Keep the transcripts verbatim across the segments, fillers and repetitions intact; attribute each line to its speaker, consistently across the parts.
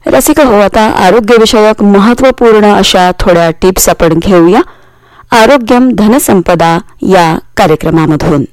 Speaker 1: रसिक हो, आता आरोग्यविषयक महत्त्वपूर्ण अशा थोड्या टिप्स आपण घेऊया आरोग्यम धनसंपदा या कार्यक्रमामधून.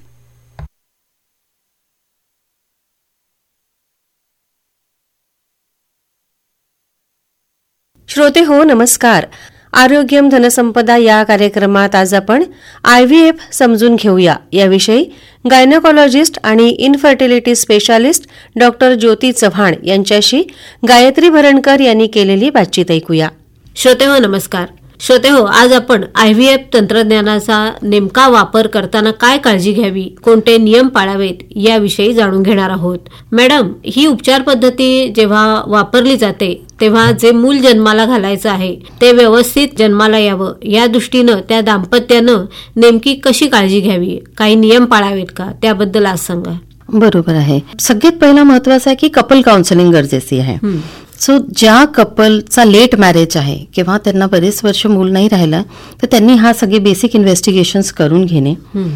Speaker 2: श्रोते हो, नमस्कार. आरोग्यम धनसंपदा या कार्यक्रमात आज आपण आय व्ही एफ समजून घेऊया याविषयी गायनेकॉलॉजिस्ट आणि इनफर्टिलिटी स्पेशालिस्ट डॉक्टर ज्योती चव्हाण यांच्याशी गायत्री भरणकर यांनी केलेली बातचीत ऐकूया.
Speaker 3: श्रोते हो, नमस्कार. श्रोते हो, आज आपण आय व्ही एफ तंत्रज्ञानाचा नेमका वापर करताना काय काळजी घ्यावी, कोणते नियम पाळावेत याविषयी जाणून घेणार आहोत. मॅडम, ही उपचार पद्धती जेव्हा वापरली जाते तेव्हा जे मूल जन्माला घालायचं आहे ते व्यवस्थित जन्माला यावं या दृष्टीनं त्या दाम्पत्यानं नेमकी कशी काळजी घ्यावी, काही नियम पाळावेत का, त्याबद्दल आज सांगा.
Speaker 4: बरोबर आहे. सगळ्यात पहिला महत्वाचं आहे की कपल काउन्सिलिंग गरजेची आहे. सो ज्या कपलचा लेट मॅरेज आहे किंवा त्यांना बरेच वर्ष मूल नाही राहिलं तर त्यांनी हा सगळे बेसिक इन्व्हेस्टिगेशन्स करून घेणे.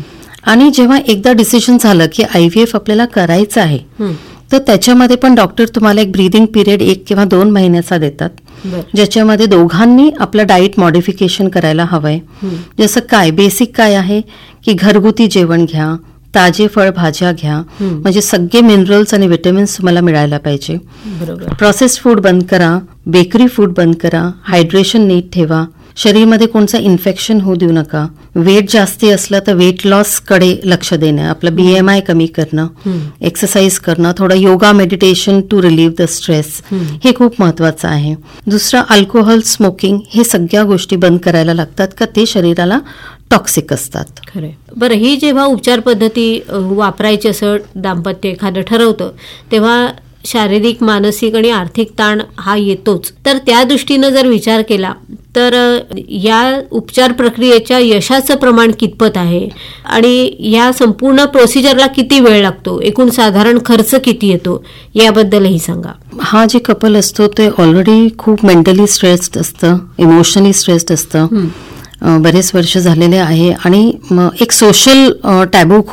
Speaker 4: आणि जेव्हा एकदा डिसिजन झालं की आय व्ही एफ आपल्याला करायचं आहे तर त्याच्यामध्ये पण डॉक्टर तुम्हाला एक ब्रीदिंग पिरियड एक किंवा दोन महिन्याचा देतात, ज्याच्यामध्ये दोघांनी आपलं डाएट मॉडिफिकेशन करायला हवंय. जसं काय बेसिक काय आहे की घरगुती जेवण घ्या, ताजे फळ भाज्या घ्या, म्हणजे सगळे मिनरल्स आणि विटॅमिन्स तुम्हाला मिळायला पाहिजे. प्रोसेस्ड फूड बंद करा, बेकरी फूड बंद करा, हायड्रेशन नीट ठेवा, शरीरामध्ये कोणतं इन्फेक्शन होऊ देऊ नका. वेट जास्ती असलं तर वेट लॉस कडे लक्ष देणं, आपलं बी एम आय कमी करणं, एक्सरसाइज करणं, थोडं yoga meditation to relieve the stress, हे खूप महत्वाचं आहे. दुसरं अल्कोहोल, स्मोकिंग, हे सगळ्या गोष्टी बंद करायला लागतात का ते शरीराला टॉक्सिक असतात.
Speaker 3: खरं. बरं, ही जेव्हा उपचार पद्धती वापरायची असं दाम्पत्य एखादं ठरवतं तेव्हा शारीरिक, मानसिक आणि आर्थिक ताण हा येतोच. तर त्या दृष्टीनं जर विचार केला तर या उपचार प्रक्रियेच्या यशाचं प्रमाण कितपत आहे आणि या संपूर्ण प्रोसिजरला किती वेळ लागतो, एकूण साधारण खर्च किती येतो, याबद्दलही सांगा.
Speaker 4: हा जे कपल असतो ते ऑलरेडी खूप मेंटली स्ट्रेस्ड असतं, इमोशनली स्ट्रेस्ड असतं, बरेच वर्ष झालेले आहे आणि एक सोशल टॅबू